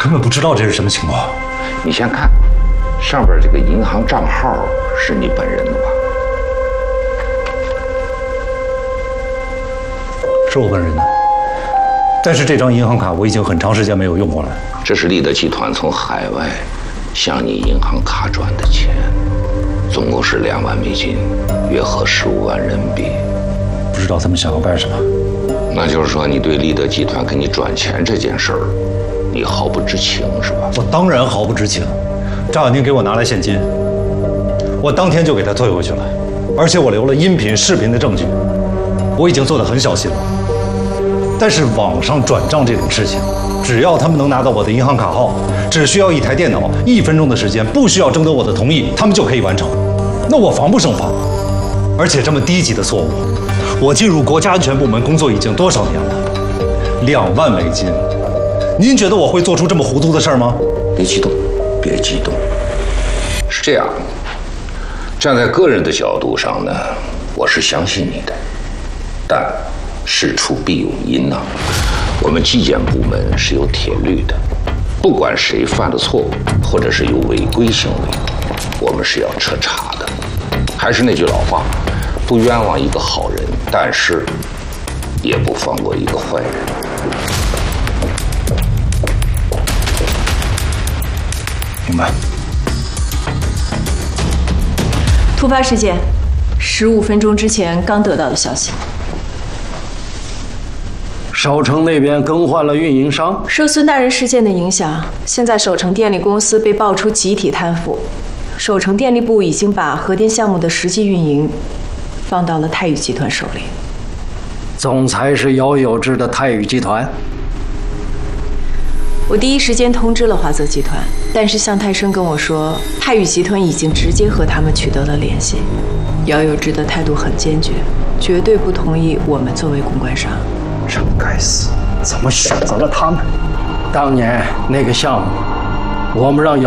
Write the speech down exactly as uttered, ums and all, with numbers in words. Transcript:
根本不知道这是什么情况。 你先看，上边这个银行账号是你本人的吧？ 是我本人的，但是这张银行卡我已经很长时间没有用过了。 这是立德集团从海外向你银行卡转的钱，总共是两万美金，约合十五万人民币。 不知道他们想要干什么？ 那就是说，你对立德集团给你转钱这件事儿，你毫不知情是吧？ 我当然毫不知情。张小宁给我拿来现金，我当天就给他退回去了，而且我留了音频、视频的证据。我已经做得很小心了。但是网上转账这种事情，只要他们能拿到我的银行卡号，只需要一台电脑，一分钟的时间，不需要征得我的同意，他们就可以完成。那我防不胜防。而且这么低级的错误，我进入国家安全部门工作已经多少年了？两万美金，您觉得我会做出这么糊涂的事儿吗？ 别激动，别激动。是这样，站在个人的角度上呢，我是相信你的，但事出必有因呐、啊。我们纪检部门是有铁律的，不管谁犯了错误，或者是有违规行为，我们是要彻查的。还是那句老话，不冤枉一个好人，但是也不放过一个坏人。 明白。 突发事件，十五分钟之前刚得到的消息。 首城那边更换了运营商。 受孙大人事件的影响，现在首城电力公司被爆出集体贪腐。首城电力部已经把核电项目的实际运营放到了泰宇集团手里。 总裁是姚有志的泰宇集团。 我第一时间通知了华泽集团，但是向太生跟我说，泰宇集团已经直接和他们取得了联系。姚有志的态度很坚决，绝对不同意我们作为公关商。 真该死，怎么选择了他们？当年那个项目，我们让姚